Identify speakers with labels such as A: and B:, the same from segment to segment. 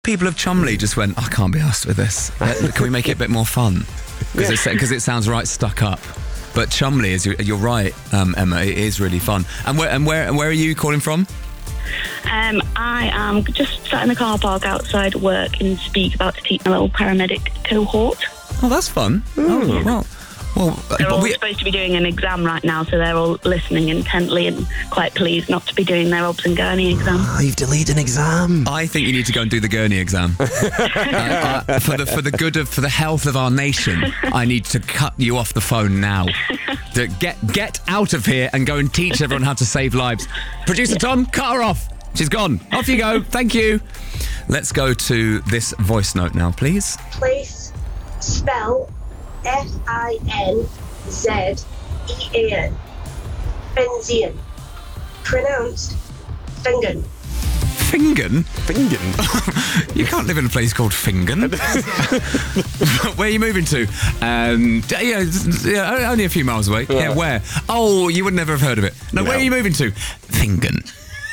A: People of Chumley just went, I can't be arsed with this. Can we make it a bit more fun? Because it sounds right stuck up. But Chumley, you're right, Emma, it is really fun. And where are you calling from?
B: I am just sat in the car park outside work in Speak, about to teach my little paramedic cohort.
A: Oh, that's fun. Oh, well,
B: they're all supposed to be doing an exam right now, so they're all listening intently and quite pleased not to be doing their OBS and Gurney exam.
C: Oh, you've delayed an exam.
A: I think you need to go and do the Gurney exam. For the health of our nation, I need to cut you off the phone now. Get out of here and go and teach everyone how to save lives. Producer Tom, cut her off. She's gone. Off you go. Thank you. Let's go to this voice note now, please.
D: Place, spell, Finzean. Finzean. Pronounced Fingen.
A: Fingen?
C: Fingen?
A: You can't live in a place called Fingen. Where are you moving to? Only a few miles away. Yeah, where? Oh, you would never have heard of it. No, where are you moving to? Fingen.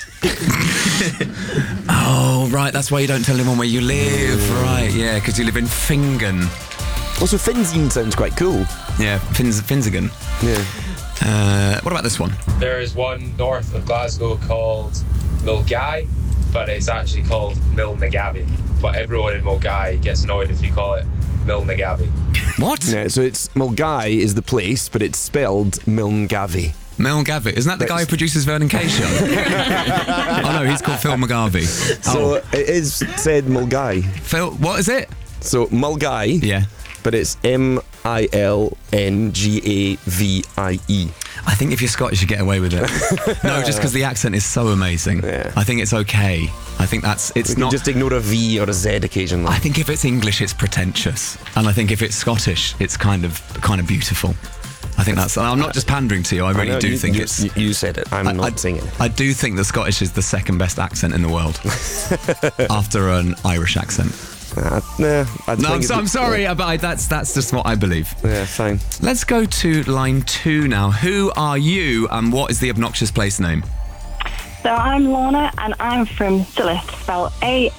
A: Oh, right, that's why you don't tell anyone where you live. Right, yeah, because you live in Fingen.
C: Also, Finzean sounds quite cool.
A: Yeah, Finzigan.
C: Yeah.
A: What about this one?
E: There is one north of Glasgow called Milngavie, but it's actually called Milngavie. But everyone in Milngavie gets annoyed if you call it Milngavie.
A: What?
C: Yeah, so it's Milngavie is the place, but it's spelled Milngavie.
A: Milngavie. Isn't that the guy who produces Vernon Kay show? Oh no, he's called Phil McGarvey.
C: So it is said Milngavie.
A: Phil, what is it?
C: So Milngavie.
A: Yeah.
C: But it's Milngavie.
A: I think if you're Scottish, you get away with it. No, just because the accent is so amazing. Yeah. I think it's okay. I think it's not.
C: Just ignore a V or a Z occasionally.
A: I think if it's English, it's pretentious, and I think if it's Scottish, it's kind of beautiful. I think that's. I'm not just pandering to you. I really do think it's.
C: You said it. I'm not saying it.
A: I do think that Scottish is the second best accent in the world, after an Irish accent. I'm sorry, but that's just what I believe.
C: Yeah, fine.
A: Let's go to line 2 now. Who are you, and what is the obnoxious place name?
B: So I'm Lorna, and I'm from Silloth, spelled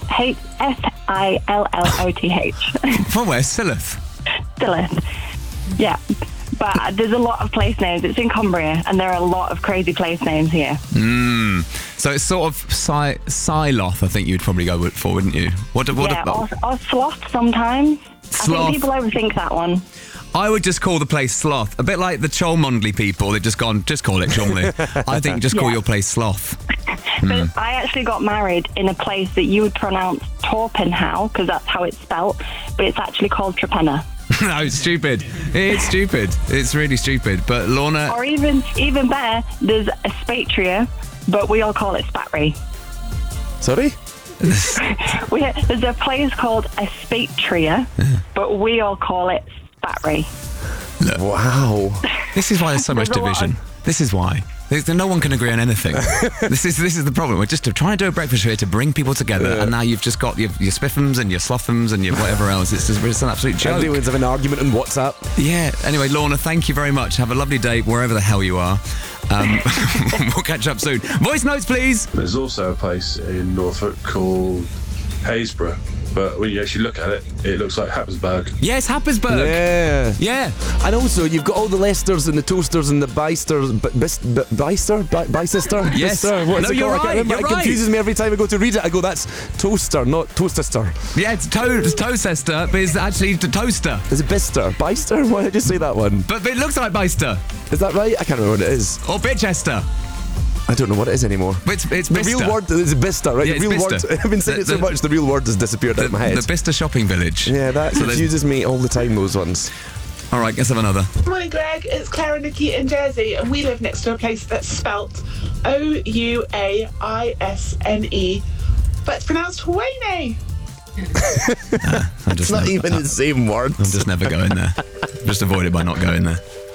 B: Sillotth.
A: From where? Silloth?
B: Silloth. Yeah. But there's a lot of place names. It's in Cumbria, and there are a lot of crazy place names here.
A: So it's sort of Siloth, I think you'd probably go for, wouldn't you? What about?
B: Or Sloth sometimes.
A: Sloth.
B: I think people overthink that one.
A: I would just call the place Sloth. A bit like the Cholmondeley people. They've just call it Cholmondeley. I think just call your place Sloth.
B: But I actually got married in a place that you would pronounce Torpenhow, because that's how it's spelt, but it's actually called Trepenna.
A: No, it's stupid. It's stupid. It's really stupid. But Lorna...
B: Or even better, there's a Spatria, but we all call it Spatry.
C: Sorry?
B: There's a place called a Spatria, but we all call it Spatry.
A: Look.
C: Wow.
A: This is why there's so much division. This is why. No one can agree on anything. This is the problem. We're just trying to do a breakfast here to bring people together, and now you've just got your Spiffums and your Slothums and your whatever else. It's an absolute joke.
C: Everyone's having an argument on WhatsApp.
A: Yeah. Anyway, Lorna, thank you very much. Have a lovely day wherever the hell you are. We'll catch up soon. Voice notes, please.
F: There's also a place in Norfolk called Haysborough. But when you actually look at it, it looks like Happisburgh.
A: Yes, Happisburgh.
C: Yeah. And also, you've got all the Leicesters and the Toasters and the Bysters. Bysister?
A: Yes.
C: What's it
A: you're
C: called?
A: right.
C: It confuses me every time I go to read it. I go, that's Toaster, not Toastester.
A: Yeah, it's Toastester, but it's actually toaster.
C: Is it Bister? Byster? Why did you say that one?
A: But it looks like Byster.
C: Is that right? I can't remember what it is.
A: Or Bitchester.
C: I don't know what it is anymore.
A: It's
C: the
A: Bicester.
C: real word is Bicester, right?
A: Yeah,
C: the real
A: Bicester.
C: word. I've been saying it so much, the real word has disappeared out of my head.
A: The Bicester shopping village.
C: Yeah, that confuses me all the time, those ones.
A: All right, let's have another.
G: Morning, Greg. It's Clara Nikki in Jersey, and we live next to a place that's spelt Ouaisne, but it's pronounced Wayne.
C: It's not even the same word.
A: I'm just never going there. Just avoid it by not going there.